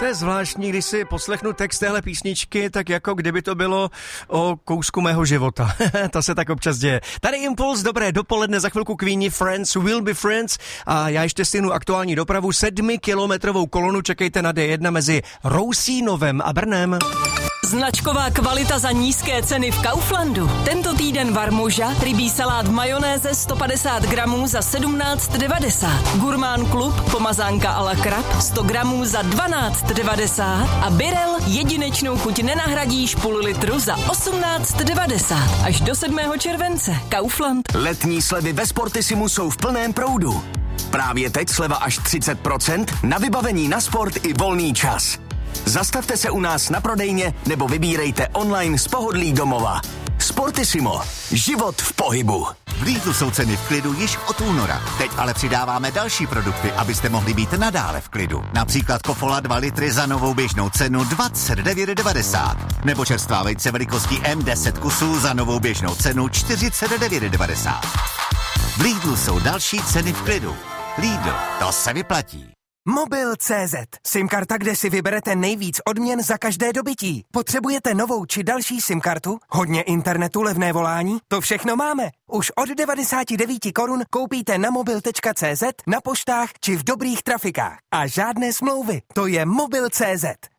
To je zvláštní, když si poslechnu text téhle písničky, tak jako kdyby to bylo o kousku mého života. To se tak občas děje. Tady Impuls, dobré dopoledne, za chvilku Queenie, Friends will be friends a já ještě stihnu aktuální dopravu. 7kilometrovou kolonu čekejte na D1 mezi Rousínovem a Brnem. Značková kvalita za nízké ceny v Kauflandu. Tento týden Varmoža, rybí salát v majonéze 150 gramů za 17,90. Gurmán Klub, pomazánka a la krab 100 gramů za 12,90. A Birel jedinečnou chuť nenahradíš půl litru za 18,90. Až do 7. července. Kaufland. Letní slevy ve Sportissimu jsou v plném proudu. Právě teď sleva až 30% na vybavení na sport i volný čas. Zastavte se u nás na prodejně nebo vybírejte online z pohodlí domova. Sportissimo. Život v pohybu. V Lidlu jsou ceny v klidu již od února. Teď ale přidáváme další produkty, abyste mohli být nadále v klidu. Například Kofola 2 litry za novou běžnou cenu 29,90. Nebo čerstvá vejce velikostí M10 kusů za novou běžnou cenu 49,90. V Lidlu jsou další ceny v klidu. Lidl, to se vyplatí. Mobil.cz. SIM-karta, kde si vyberete nejvíc odměn za každé dobytí. Potřebujete novou či další SIM-kartu? Hodně internetu, levné volání? To všechno máme. Už od 99 korun koupíte na mobil.cz, na poštách či v dobrých trafikách. A žádné smlouvy. To je Mobil.cz.